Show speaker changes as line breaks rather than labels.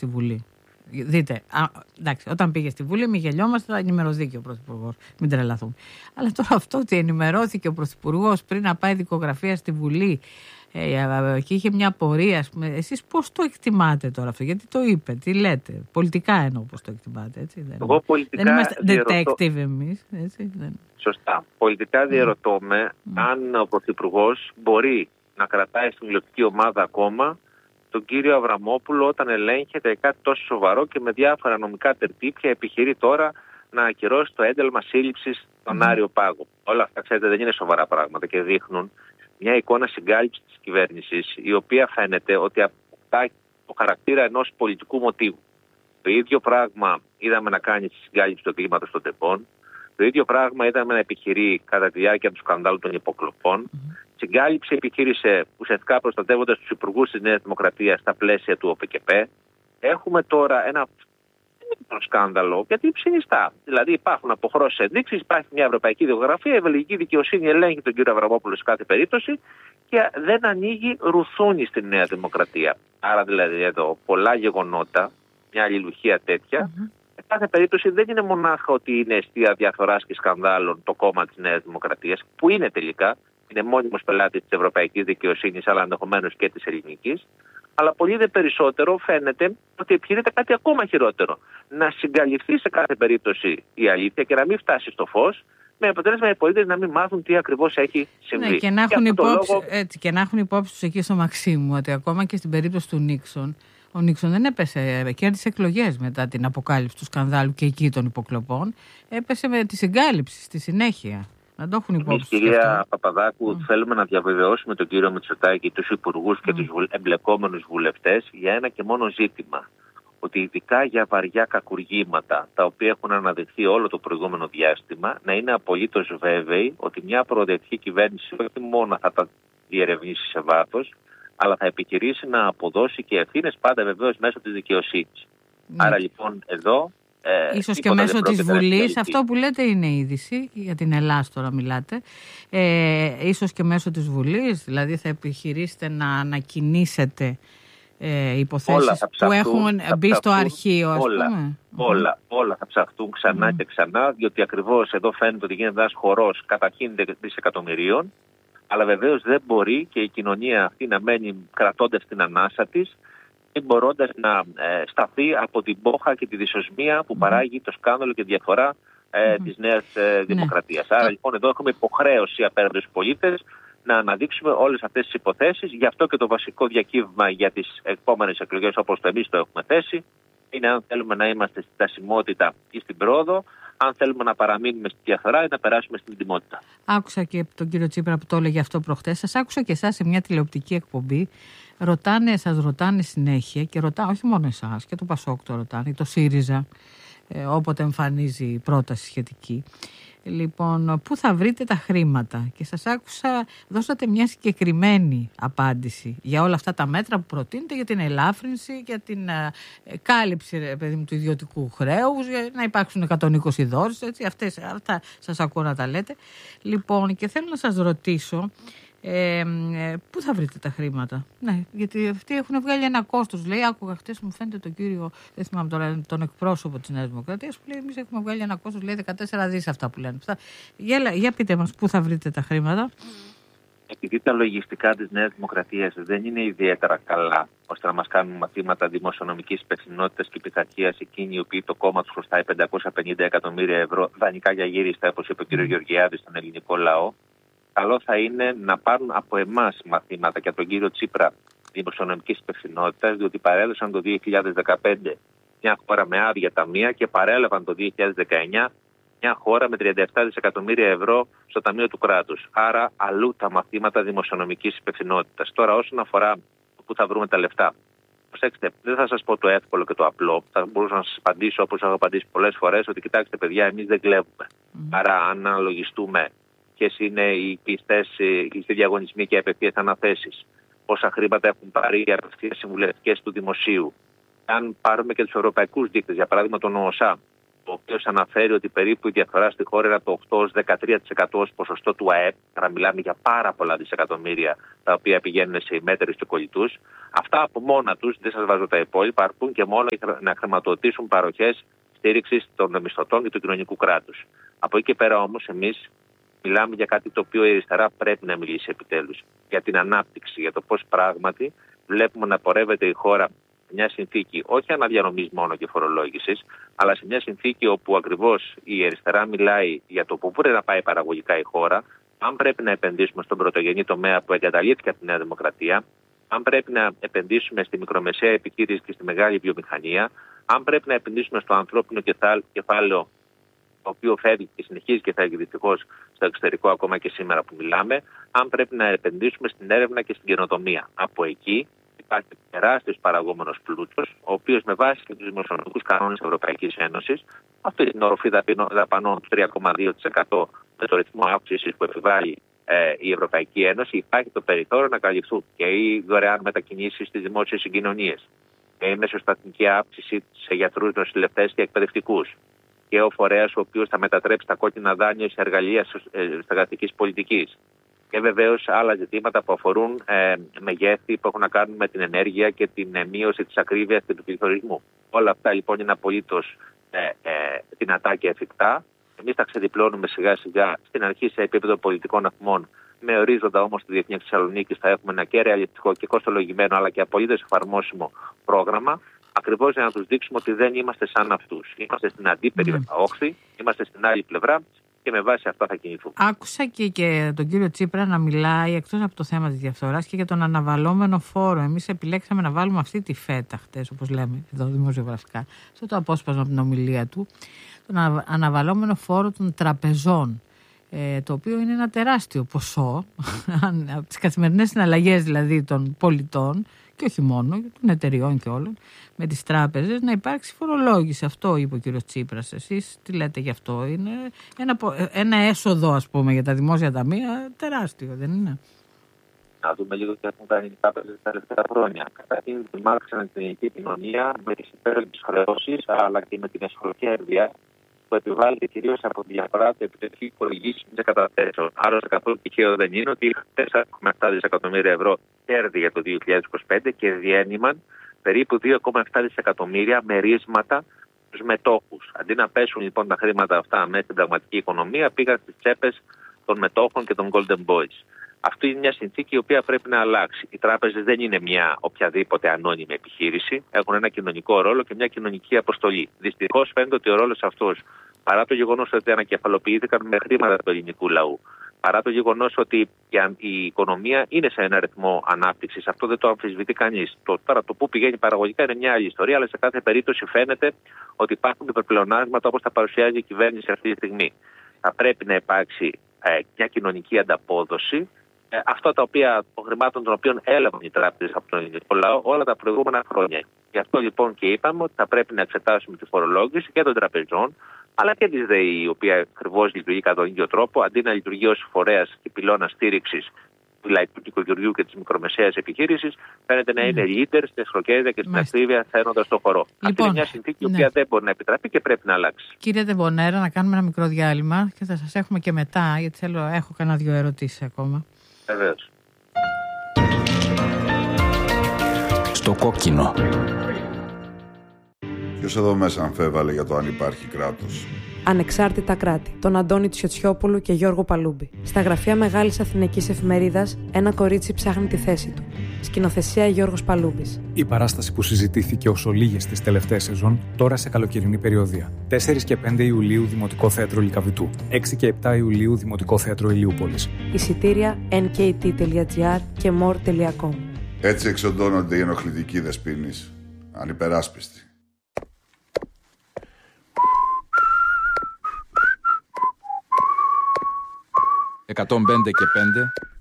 στη Βουλή. Δείτε, εντάξει, όταν πήγε στη Βουλή, μη γελιόμαστε, θα ενημερωθεί ο Πρωθυπουργός. Μην τρελαθούμε. Αλλά τώρα αυτό ότι ενημερώθηκε ο Πρωθυπουργός πριν να πάει δικογραφία στη Βουλή και είχε μια πορεία, ας πούμε, εσείς πώς το εκτιμάτε τώρα αυτό, γιατί το είπε, τι λέτε, πολιτικά εννοώ πώς το εκτιμάτε, έτσι.
Εγώ πολιτικά
δεν είμαστε detective εμείς, έτσι.
Σωστά. Πολιτικά διαρωτώ με αν ο Πρωθυπουργός μπορεί να κρατάει στην τηλεοπτική ομάδα ακόμα τον κύριο Αβραμόπουλο όταν ελέγχεται κάτι τόσο σοβαρό και με διάφορα νομικά τερτύπια επιχειρεί τώρα να ακυρώσει το ένταλμα σύλληψης στον Άριο Πάγο. Όλα αυτά, ξέρετε, δεν είναι σοβαρά πράγματα και δείχνουν μια εικόνα συγκάλυψης της κυβέρνησης, η οποία φαίνεται ότι αποκτά το χαρακτήρα ενός πολιτικού μοτίβου. Το ίδιο πράγμα είδαμε να κάνει στη συγκάλυψη του εγκλήματος των ΤΕΠΟΝ. Το ίδιο πράγμα είδαμε να επιχειρεί κατά τη διάρκεια του σκανδάλου των υποκλοπών. Συγκάλυψη επιχείρησε ουσιαστικά προστατεύοντας τους υπουργούς της Νέας Δημοκρατίας στα πλαίσια του ΟΠΚΠ. Έχουμε τώρα ένα σκάνδαλο γιατί συνιστά. Δηλαδή υπάρχουν αποχρώσεις ενδείξεις, υπάρχει μια ευρωπαϊκή δικογραφία, η βελγική δικαιοσύνη ελέγχει τον κύριο Αβραμόπουλο σε κάθε περίπτωση και δεν ανοίγει ρουθούνη στη Νέα Δημοκρατία. Άρα δηλαδή εδώ πολλά γεγονότα, μια αλληλουχία τέτοια. Σε κάθε περίπτωση δεν είναι μονάχα ότι είναι αιστεία διαφθοράς και σκανδάλων το κόμμα της Νέας Δημοκρατίας, που είναι τελικά, είναι μόνιμος πελάτης της ευρωπαϊκής δικαιοσύνης, αλλά ενδεχομένως και της ελληνικής. Αλλά πολύ δε περισσότερο φαίνεται ότι επιχειρείται κάτι ακόμα χειρότερο. Να συγκαλυφθεί σε κάθε περίπτωση η αλήθεια και να μην φτάσει στο φως, με αποτέλεσμα οι πολίτες να μην μάθουν τι ακριβώς έχει συμβεί.
Ναι, και να έχουν υπόψη τους εκεί στο Μαξίμου ότι ακόμα και στην περίπτωση του Νίξον, ο Νίξον δεν έπεσε, κέρδισε εκλογές μετά την αποκάλυψη του σκανδάλου και εκεί των υποκλοπών. Έπεσε με τη συγκάλυψη στη συνέχεια. Να το έχουν υπόψη.
Εμείς, κυρία Παπαδάκου, θέλουμε να διαβεβαιώσουμε τον κύριο Μητσοτάκη, τους υπουργούς και τους εμπλεκόμενους βουλευτές για ένα και μόνο ζήτημα. Ότι ειδικά για βαριά κακουργήματα, τα οποία έχουν αναδειχθεί όλο το προηγούμενο διάστημα, να είναι απολύτως βέβαιοι ότι μια προοδευτική κυβέρνηση όχι μόνο θα τα διερευνήσει σε βάθος, αλλά θα επιχειρήσει να αποδώσει και ευθύνες, πάντα βεβαίως μέσω της δικαιοσύνης. Άρα λοιπόν εδώ.
Ίσως και μέσω της Βουλής, αυτό που λέτε είναι είδηση, για την Ελλάδα τώρα μιλάτε, ίσως και μέσω της Βουλής, δηλαδή θα επιχειρήσετε να ανακοινήσετε υποθέσεις που έχουν μπει στο αρχείο, ας πούμε.
Όλα θα ψαχτούν ξανά και ξανά, διότι ακριβώς εδώ φαίνεται ότι γίνεται ένας χορός καταρχήν δισεκατομμυρίων, αλλά βεβαίως δεν μπορεί και η κοινωνία αυτή να μένει κρατώντας την ανάσα της, μπορώντας να σταθεί από την πόχα και τη δυσοσμία που παράγει το σκάνδαλο και διαφορά της Νέας Δημοκρατίας. Άρα λοιπόν εδώ έχουμε υποχρέωση απέναντι στους πολίτες να αναδείξουμε όλες αυτές τις υποθέσεις. Γι' αυτό και το βασικό διακύβημα για τις επόμενες εκλογές, όπως το εμείς το έχουμε θέσει, είναι αν θέλουμε να είμαστε στη στασιμότητα ή στην πρόοδο, αν θέλουμε να παραμείνουμε στη διαφθορά ή να περάσουμε στην ετοιμότητα.
Άκουσα και τον κύριο Τσίπρα που το έλεγε αυτό προχτές. Σας άκουσα και εσάς σε μια τηλεοπτική εκπομπή. Σας ρωτάνε συνέχεια και ρωτάνε όχι μόνο εσάς, και το Πασόκ το ρωτάνε, το ΣΥΡΙΖΑ, όποτε εμφανίζει η πρόταση σχετική. Λοιπόν, πού θα βρείτε τα χρήματα? Και σας άκουσα, δώσατε μια συγκεκριμένη απάντηση για όλα αυτά τα μέτρα που προτείνετε, για την ελάφρυνση, για την κάλυψη του ιδιωτικού χρέους, για να υπάρξουν 120 δόσεις, έτσι, αυτά σας ακούω να τα λέτε. Λοιπόν, και θέλω να σας ρωτήσω, πού θα βρείτε τα χρήματα? Ναι, γιατί αυτοί έχουν βγάλει ένα κόστος. Λέει, άκουγα χτες, μου φαίνεται τον κύριο, δεν θυμάμαι τώρα, τον εκπρόσωπο της Νέας Δημοκρατίας, που λέει, εμείς έχουμε βγάλει ένα κόστος, λέει 14 δις αυτά που λένε. Για πείτε μας, πού θα βρείτε τα χρήματα?
Επειδή τα λογιστικά της Νέας Δημοκρατίας δεν είναι ιδιαίτερα καλά, ώστε να μας κάνουν μαθήματα δημοσιονομικής υπευθυνότητας και πειθαρχίας εκείνοι οι οποίοι το κόμμα τους χρωστάει 550 εκατομμύρια ευρώ δανεικά για γύριστα, όπως είπε ο κ. Γεωργιάδης, στον ελληνικό λαό, καλό θα είναι να πάρουν από εμάς μαθήματα και από τον κύριο Τσίπρα δημοσιονομικής υπευθυνότητας, διότι παρέλαβαν το 2015 μια χώρα με άδεια ταμεία και παρέλαβαν το 2019 μια χώρα με 37 δισεκατομμύρια ευρώ στο Ταμείο του Κράτους. Άρα αλλού τα μαθήματα δημοσιονομικής υπευθυνότητας. Τώρα, όσον αφορά πού θα βρούμε τα λεφτά, προσέξτε, δεν θα σας πω το εύκολο και το απλό. Θα μπορούσα να σας απαντήσω, όπως έχω απαντήσει πολλές φορές, ότι κοιτάξτε, παιδιά, εμείς δεν κλέβουμε. Άρα, αν αναλογιστούμε ποιες είναι οι πιστές οι διαγωνισμοί και απευθείας αναθέσεις, πόσα χρήματα έχουν πάρει οι απευθείας συμβουλευτικές του δημοσίου, αν πάρουμε και τους ευρωπαϊκούς δείκτες, για παράδειγμα τον ΟΟΣΑ, ο οποίος αναφέρει ότι περίπου η διαφορά στη χώρα είναι από το 8-13% ως ποσοστό του ΑΕΠ. Άρα μιλάμε για πάρα πολλά δισεκατομμύρια τα οποία πηγαίνουν σε ημέτερους και κολλητούς. Αυτά από μόνα τους, δεν σας βάζω τα υπόλοιπα, αρκούν και μόνο να χρηματοδοτήσουν παροχές στήριξης των μισθωτών και του κοινωνικού κράτους. Από εκεί και πέρα όμως εμείς μιλάμε για κάτι το οποίο η αριστερά πρέπει να μιλήσει επιτέλους. Για την ανάπτυξη, για το πώς πράγματι βλέπουμε να πορεύεται η χώρα σε μια συνθήκη όχι αναδιανομής μόνο και φορολόγησης, αλλά σε μια συνθήκη όπου ακριβώς η αριστερά μιλάει για το που μπορεί να πάει παραγωγικά η χώρα, αν πρέπει να επενδύσουμε στον πρωτογενή τομέα που εγκαταλείφθηκε από τη Νέα Δημοκρατία, αν πρέπει να επενδύσουμε στη μικρομεσαία επιχείρηση και στη μεγάλη βιομηχανία, αν πρέπει να επενδύσουμε στο ανθρώπινο κεφάλαιο, το οποίο φεύγει και συνεχίζει και φεύγει δυστυχώς στο εξωτερικό ακόμα και σήμερα που μιλάμε, αν πρέπει να επενδύσουμε στην έρευνα και στην καινοτομία. Από εκεί υπάρχει τεράστιος παραγόμενος πλούτος, ο οποίος με βάση και τους δημοσιονομικούς κανόνες της Ευρωπαϊκής Ένωσης, αυτή την οροφή δαπανών του 3,2% με το ρυθμό αύξησης που επιβάλλει η Ευρωπαϊκή Ένωση, υπάρχει το περιθώριο να καλυφθούν και οι δωρεάν μετακινήσεις στις δημόσιες συγκοινωνίες και η μεσοσταθμική αύξηση σε γιατρούς, νοσηλευτές και εκπαιδευτικούς και ο φορέας ο οποίος θα μετατρέψει τα κόκκινα δάνεια σε εργαλεία στρατηγικής πολιτικής. Και βεβαίως άλλα ζητήματα που αφορούν μεγέθη που έχουν να κάνουν με την ενέργεια και την μείωση της ακρίβειας και του πληθωρισμού. Όλα αυτά λοιπόν είναι απολύτως δυνατά και εφικτά. Εμείς τα ξεδιπλώνουμε σιγά σιγά στην αρχή σε επίπεδο πολιτικών αθμών. Με ορίζοντα όμως τη Διεθνή Θεσσαλονίκη θα έχουμε ένα και ρεαλιστικό και κοστολογημένο αλλά και απολύτως εφαρμόσιμο πρόγραμμα. Ακριβώς για να τους δείξουμε ότι δεν είμαστε σαν αυτούς. Είμαστε στην αντίπερη όχθη, είμαστε στην άλλη πλευρά. Και με βάση αυτά θα κινηθούμε.
Άκουσα και τον κύριο Τσίπρα να μιλάει εκτός από το θέμα της διαφθοράς και για τον αναβαλώμενο φόρο. Εμείς επιλέξαμε να βάλουμε αυτή τη φέτα χτες, όπως λέμε εδώ δημοσιογραφικά, στο το απόσπασμα από την ομιλία του, τον αναβαλώμενο φόρο των τραπεζών. Το οποίο είναι ένα τεράστιο ποσό από τις καθημερινές συναλλαγές δηλαδή των πολιτών και όχι μόνο, των εταιριών και όλων, με τις τράπεζες, να υπάρξει φορολόγηση. Αυτό είπε ο κύριος Τσίπρας. Εσείς τι λέτε γι' αυτό? Είναι ένα έσοδο, ας πούμε, για τα δημόσια ταμεία τεράστιο, δεν είναι?
Να δούμε λίγο τι έχουν κάνει οι τράπεζες τα τελευταία χρόνια. Καταρχήν, δημιούργησαν την ελληνική κοινωνία με τις υπέροχες χρεώσεις, αλλά και με την εσχροκέρδεια που επιβάλλεται κυρίως από τη διαφορά του επιτευχή χορηγήσεων και καταθέσεων. Άρα, καθόλου τυχαίο δεν είναι ότι είχαν 4,7 δισεκατομμύρια ευρώ κέρδη για το 2025 και διένυμαν περίπου 2,7 δισεκατομμύρια μερίσματα στους μετόχους. Αντί να πέσουν λοιπόν τα χρήματα αυτά μέσα στην πραγματική οικονομία, πήγαν στις τσέπες των μετόχων και των Golden Boys. Αυτή είναι μια συνθήκη η οποία πρέπει να αλλάξει. Οι τράπεζες δεν είναι μια οποιαδήποτε ανώνυμη επιχείρηση. Έχουν ένα κοινωνικό ρόλο και μια κοινωνική αποστολή. Δυστυχώς φαίνεται ότι ο ρόλος αυτός, παρά το γεγονός ότι ανακεφαλοποιήθηκαν με χρήματα του ελληνικού λαού, παρά το γεγονός ότι η οικονομία είναι σε ένα ρυθμό ανάπτυξης, αυτό δεν το αμφισβητεί κανείς. Τώρα το πού πηγαίνει παραγωγικά είναι μια άλλη ιστορία, αλλά σε κάθε περίπτωση φαίνεται ότι υπάρχουν υπερπλεονάσματα όπως τα παρουσιάζει η κυβέρνηση αυτή τη στιγμή. Θα πρέπει να υπάρξει μια κοινωνική ανταπόδοση. Αυτά τα οποία, των χρημάτων των οποίων έλαβαν οι τράπεζες από τον ελληνικό λαό όλα τα προηγούμενα χρόνια. Γι' αυτό λοιπόν και είπαμε ότι θα πρέπει να εξετάσουμε τη φορολόγηση και των τραπεζών, αλλά και της ΔΕΗ, η οποία ακριβώς λειτουργεί κατά τον ίδιο τρόπο, αντί να λειτουργεί ως φορέας και πυλώνα στήριξης του λαϊκού νοικοκυριού και της μικρομεσαίας επιχείρησης, φαίνεται να είναι leader στην εσχροκέρδεια και στην ακρίβεια, θένοντας το χορό.
Λοιπόν,
αυτή είναι μια συνθήκη η οποία δεν μπορεί να επιτραπεί και πρέπει να αλλάξει.
Κύριε Ντεμπονέρα, να κάνουμε ένα μικρό διάλειμμα και θα σας έχουμε και μετά, γιατί έχω κανένα 2 ερωτήσεις ακόμα.
Βεβαίως.
Στο κόκκινο.
Ποιος εδώ μέσα αμφέβαλε για το αν υπάρχει κράτος?
Ανεξάρτητα κράτη, τον Αντώνη Τσιοτσιόπουλο και Γιώργο Παλούμπη. Στα γραφεία Μεγάλης Αθηναϊκής Εφημερίδας, ένα κορίτσι ψάχνει τη θέση του. Σκηνοθεσία Γιώργος Παλούμπης.
Η παράσταση που συζητήθηκε ως ολίγες τις τελευταίες σεζόν, τώρα σε καλοκαιρινή περιοδία. 4 και 5 Ιουλίου Δημοτικό Θέατρο Λυκαβητού. 6 και 7 Ιουλίου Δημοτικό Θέατρο Ηλιούπολης.
Εισιτήρια nkt.gr και more.com.
Έτσι εξοντώνονται οι ενοχλητικοί δεσποίνεις. Ανυπεράσπιστοι.
«105 και 5